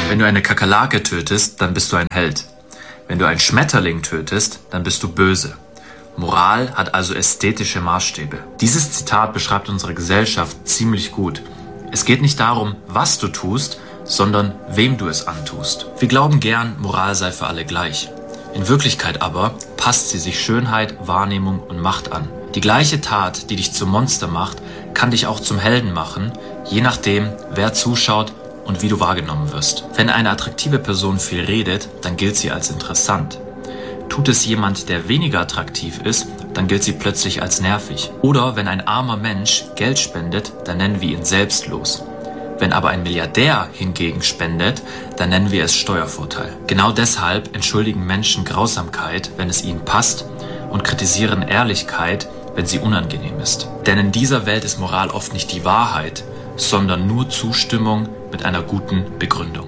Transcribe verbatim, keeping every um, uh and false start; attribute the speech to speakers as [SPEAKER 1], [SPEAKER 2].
[SPEAKER 1] Wenn du eine Kakerlake tötest, dann bist du ein Held. Wenn du einen Schmetterling tötest, dann bist du böse. Moral hat also ästhetische Maßstäbe. Dieses Zitat beschreibt unsere Gesellschaft ziemlich gut. Es geht nicht darum, was du tust, sondern wem du es antust. Wir glauben gern, Moral sei für alle gleich. In Wirklichkeit aber passt sie sich Schönheit, Wahrnehmung und Macht an. Die gleiche Tat, die dich zum Monster macht, kann dich auch zum Helden machen, je nachdem, wer zuschaut und wie du wahrgenommen wirst. Wenn eine attraktive Person viel redet, dann gilt sie als interessant. Tut es jemand, der weniger attraktiv ist, dann gilt sie plötzlich als nervig. Oder wenn ein armer Mensch Geld spendet, dann nennen wir ihn selbstlos. Wenn aber ein Milliardär hingegen spendet, dann nennen wir es Steuervorteil. Genau deshalb entschuldigen Menschen Grausamkeit, wenn es ihnen passt, und kritisieren Ehrlichkeit, wenn sie unangenehm ist. Denn in dieser Welt ist Moral oft nicht die Wahrheit, sondern nur Zustimmung mit einer guten Begründung.